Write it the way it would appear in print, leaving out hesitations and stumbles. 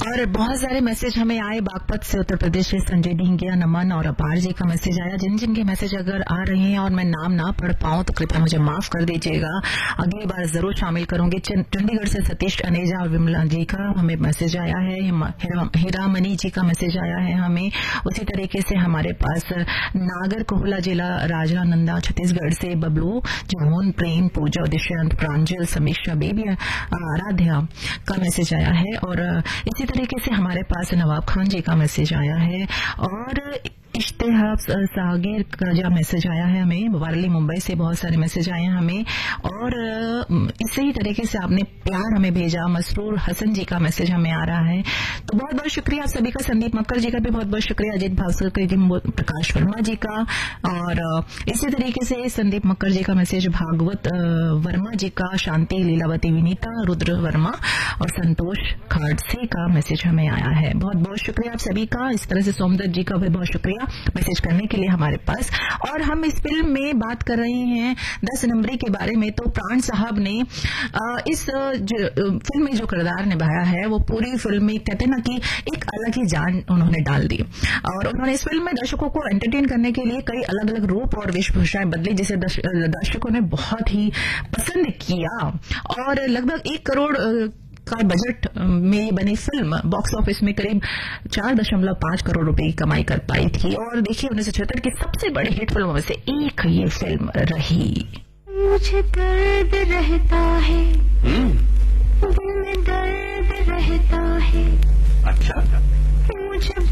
और बहुत सारे मैसेज हमें आए बागपत से, उत्तर प्रदेश से संजय ढींगिया, नमन और अपार जी का मैसेज आया। जिन जिनके मैसेज अगर आ रहे हैं और मैं नाम ना पढ़ पाऊं तो कृपया मुझे माफ कर दीजिएगा, अगली बार जरूर शामिल करूंगी। चंडीगढ़ से सतीश अनेजा और विमला जी का हमें मैसेज आया है। हीरामणि जी का मैसेज आया है हमें। उसी तरीके से हमारे पास नागर कोहला जिला राजनांदा छत्तीसगढ़ से बबलू, जमोन, प्रेम, पूजा, दुष्यंत, प्रांजल, समीक्षा, बेबी, आराध्या का मैसेज आया है। और इसी तरीके से हमारे पास नवाब खान जी का मैसेज आया है और इश्तेहाब सागिर का जो मैसेज आया है हमें, वारली मुंबई से बहुत सारे मैसेज आए हैं हमें। और इसी ही तरीके से आपने प्यार हमें भेजा, मसरूर हसन जी का मैसेज हमें आ रहा है। तो बहुत बहुत शुक्रिया आप सभी का। संदीप मक्कर जी का भी बहुत बहुत शुक्रिया, अजित भास्कर जी, प्रकाश वर्मा जी का। और इसी तरीके से संदीप मक्कर जी का मैसेज, भागवत वर्मा जी का, शांति, लीलावती, विनीता, रुद्र वर्मा और संतोष खाड़से का मैसेज हमें आया है। बहुत बहुत शुक्रिया आप सभी का। इस तरह से सोमदत्त जी का भी बहुत शुक्रिया मैसेज करने के लिए हमारे पास। और हम इस फिल्म में बात कर रहे हैं 10 नंबरी के बारे में। तो प्राण साहब ने इस फिल्म में जो किरदार निभाया है वो पूरी फिल्म में कहते हैं ना कि एक अलग ही जान उन्होंने डाल दी। और उन्होंने इस फिल्म में दर्शकों को एंटरटेन करने के लिए कई अलग अलग रूप और वेशभूषाएं बदली, जिसे दर्शकों ने बहुत ही पसंद किया। और लगभग 1 करोड़ का बजट में बनी फिल्म बॉक्स ऑफिस में करीब 4.5 करोड़ रुपए की कमाई कर पाई थी। और देखिए 1976 की सबसे बड़ी हिट फिल्मों में से एक ये फिल्म रही। मुझे दर्द रहता है, दिल में दर्द रहता है। अच्छा, मुझे